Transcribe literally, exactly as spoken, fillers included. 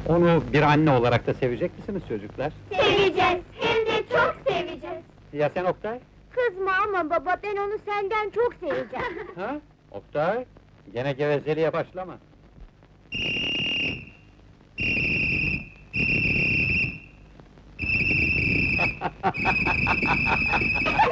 Onu bir anne olarak da sevecek misiniz çocuklar? Seveceğiz, hem de çok seveceğiz. Ya sen Oktay? Kızma ama baba, ben onu senden çok seveceğim. Ha? Oktay? Gene gevezeliğe başlama.